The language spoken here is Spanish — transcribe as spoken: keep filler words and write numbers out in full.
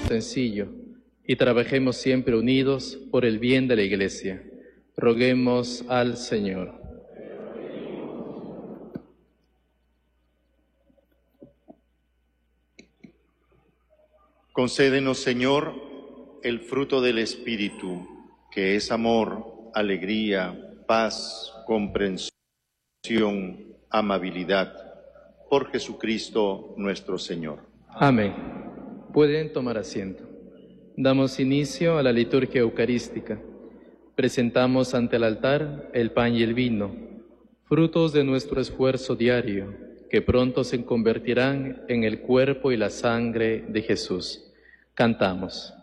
sencillo y trabajemos siempre unidos por el bien de la Iglesia. Roguemos al Señor. Concédenos, Señor, el fruto del Espíritu, que es amor, alegría, paz, comprensión, amabilidad, por Jesucristo nuestro Señor. Amén. Pueden tomar asiento. Damos inicio a la liturgia eucarística. Presentamos ante el altar el pan y el vino, frutos de nuestro esfuerzo diario, que pronto se convertirán en el cuerpo y la sangre de Jesús. Cantamos.